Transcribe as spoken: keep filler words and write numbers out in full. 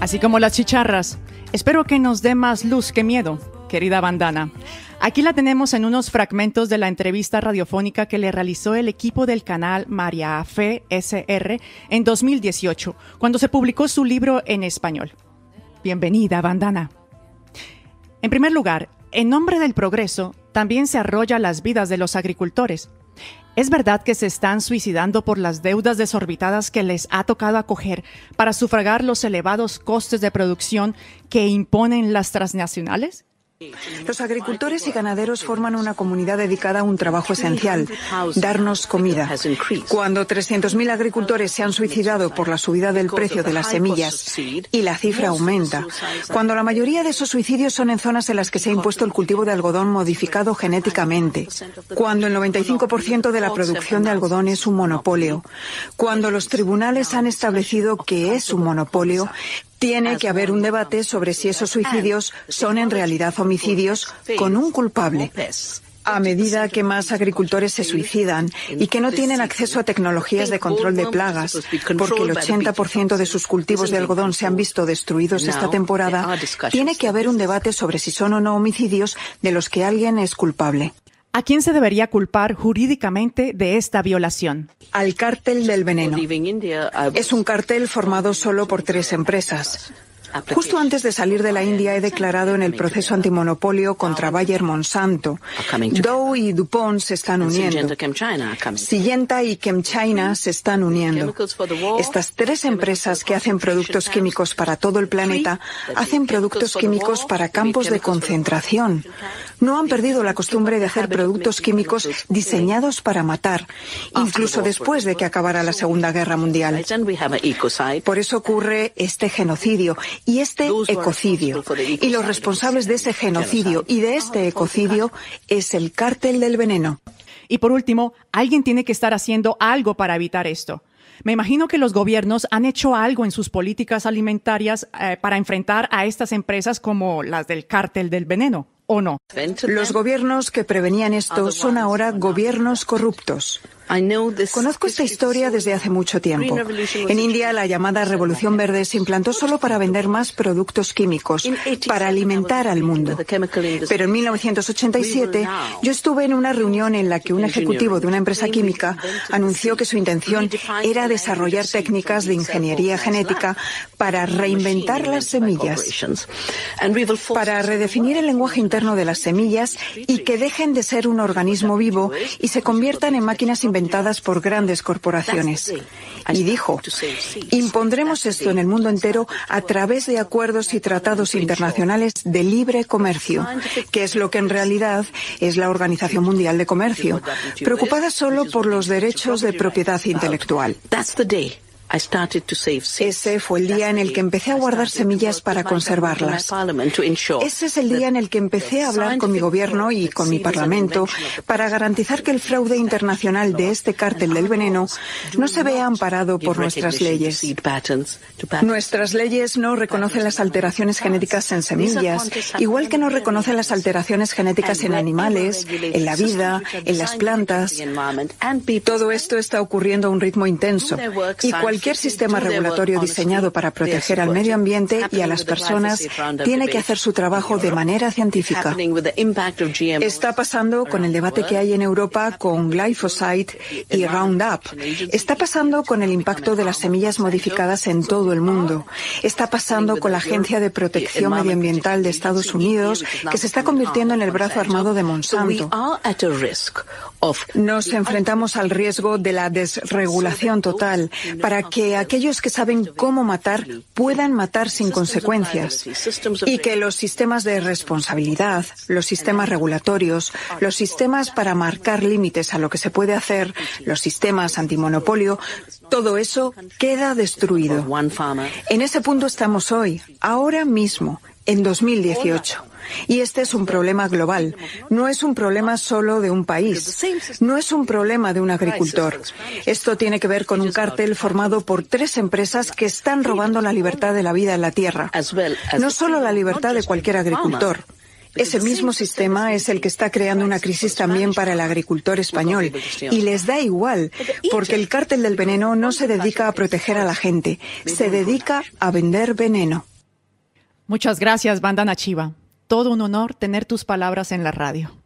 así como las chicharras. Espero que nos dé más luz que miedo, querida Vandana. Aquí la tenemos en unos fragmentos de la entrevista radiofónica que le realizó el equipo del canal María Fe S R en dos mil dieciocho, cuando se publicó su libro en español. Bienvenida, Vandana. En primer lugar, en nombre del progreso, también se arrolla las vidas de los agricultores. ¿Es verdad que se están suicidando por las deudas desorbitadas que les ha tocado acoger para sufragar los elevados costes de producción que imponen las transnacionales? Los agricultores y ganaderos forman una comunidad dedicada a un trabajo esencial, darnos comida. Cuando trescientos mil agricultores se han suicidado por la subida del precio de las semillas, y la cifra aumenta, cuando la mayoría de esos suicidios son en zonas en las que se ha impuesto el cultivo de algodón modificado genéticamente, cuando el noventa y cinco por ciento de la producción de algodón es un monopolio, cuando los tribunales han establecido que es un monopolio, tiene que haber un debate sobre si esos suicidios son en realidad homicidios con un culpable. A medida que más agricultores se suicidan y que no tienen acceso a tecnologías de control de plagas, porque el ochenta por ciento de sus cultivos de algodón se han visto destruidos esta temporada, tiene que haber un debate sobre si son o no homicidios de los que alguien es culpable. ¿A quién se debería culpar jurídicamente de esta violación? Al cártel del veneno. Es un cártel formado solo por tres empresas. Justo antes de salir de la India he declarado en el proceso antimonopolio contra Bayer Monsanto. Dow y DuPont se están uniendo. Syngenta y ChemChina se están uniendo. Estas tres empresas que hacen productos químicos para todo el planeta hacen productos químicos para campos de concentración. No han perdido la costumbre de hacer productos químicos diseñados para matar, incluso después de que acabara la Segunda Guerra Mundial. Por eso ocurre este genocidio y este ecocidio. Y los responsables de ese genocidio y de este ecocidio es el cártel del veneno. Y por último, alguien tiene que estar haciendo algo para evitar esto. Me imagino que los gobiernos han hecho algo en sus políticas alimentarias eh, para enfrentar a estas empresas como las del cártel del veneno, ¿o no? Los gobiernos que prevenían esto son ahora gobiernos corruptos. Conozco esta historia desde hace mucho tiempo. En India, la llamada Revolución Verde se implantó solo para vender más productos químicos, para alimentar al mundo. Pero en mil novecientos ochenta y siete, yo estuve en una reunión en la que un ejecutivo de una empresa química anunció que su intención era desarrollar técnicas de ingeniería genética para reinventar las semillas, para redefinir el lenguaje interno de las semillas y que dejen de ser un organismo vivo y se conviertan en máquinas inventadas por grandes corporaciones. Y dijo, impondremos esto en el mundo entero a través de acuerdos y tratados internacionales de libre comercio, que es lo que en realidad es la Organización Mundial de Comercio, preocupada solo por los derechos de propiedad intelectual. Ese fue el día en el que empecé a guardar semillas para conservarlas. Ese es el día en el que empecé a hablar con mi gobierno y con mi parlamento para garantizar que el fraude internacional de este cártel del veneno no se vea amparado por nuestras leyes. Nuestras leyes no reconocen las alteraciones genéticas en semillas, igual que no reconocen las alteraciones genéticas en animales, en la vida, en las plantas. Todo esto está ocurriendo a un ritmo intenso y cualquier Cualquier sistema regulatorio diseñado para proteger al medio ambiente y a las personas tiene que hacer su trabajo de manera científica. Está pasando con el debate que hay en Europa con Glyphosate y Roundup. Está pasando con el impacto de las semillas modificadas en todo el mundo. Está pasando con la Agencia de Protección Medioambiental de Estados Unidos, que se está convirtiendo en el brazo armado de Monsanto. Nos enfrentamos al riesgo de la desregulación total para que aquellos que saben cómo matar puedan matar sin consecuencias y que los sistemas de responsabilidad, los sistemas regulatorios, los sistemas para marcar límites a lo que se puede hacer, los sistemas antimonopolio, todo eso queda destruido. En ese punto estamos hoy, ahora mismo, en dos mil dieciocho. Y este es un problema global. No es un problema solo de un país. No es un problema de un agricultor. Esto tiene que ver con un cártel formado por tres empresas que están robando la libertad de la vida en la tierra. No solo la libertad de cualquier agricultor. Ese mismo sistema es el que está creando una crisis también para el agricultor español. Y les da igual, porque el cártel del veneno no se dedica a proteger a la gente, se dedica a vender veneno. Muchas gracias, Vandana Shiva. Todo un honor tener tus palabras en la radio.